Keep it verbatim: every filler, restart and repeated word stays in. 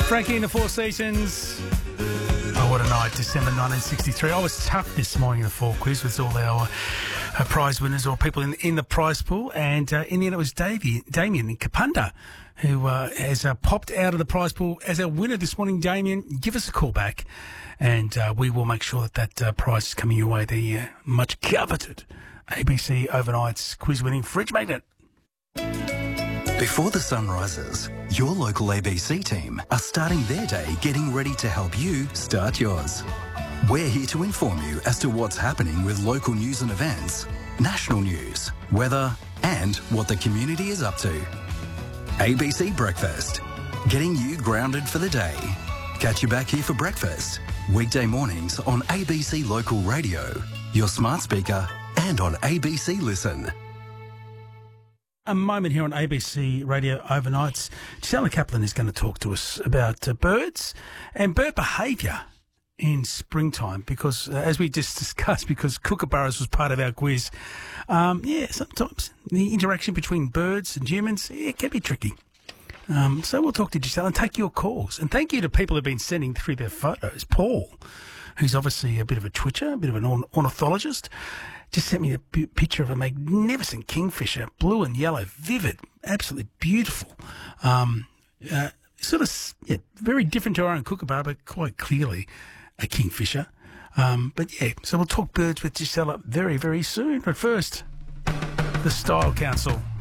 Frankie in the Four Seasons. Oh, what a night, December nineteen sixty-three. I was tough this morning in the Four Quiz with all our uh, prize winners or people in, in the prize pool. And uh, in the end, it was Davey, Damien in Kapunda who uh, has uh, popped out of the prize pool as our winner this morning. Damien, give us a call back and uh, we will make sure that that uh, prize is coming your way. The uh, much coveted A B C Overnight's quiz winning fridge magnet. Before the sun rises, your local A B C team are starting their day getting ready to help you start yours. We're here to inform you as to what's happening with local news and events, national news, weather, and what the community is up to. A B C Breakfast, getting you grounded for the day. Catch you back here for breakfast, weekday mornings on A B C Local Radio, your smart speaker, and on A B C Listen. A moment here on A B C Radio Overnights. Gisela Kaplan is going to talk to us about uh, birds and bird behaviour in springtime because, uh, as we just discussed, because kookaburras was part of our quiz, um, yeah, sometimes the interaction between birds and humans, yeah, it can be tricky. Um, so we'll talk to Gisela and take your calls. And thank you to people who have been sending through their photos. Paul, who's obviously a bit of a twitcher, a bit of an orn- ornithologist, just sent me a b- picture of a magnificent kingfisher, blue and yellow, vivid, absolutely beautiful. Um, uh, sort of, yeah, very different to our own kookaburra, but quite clearly a kingfisher. Um, but yeah, so we'll talk birds with Gisela very, very soon. But first, the Style Council.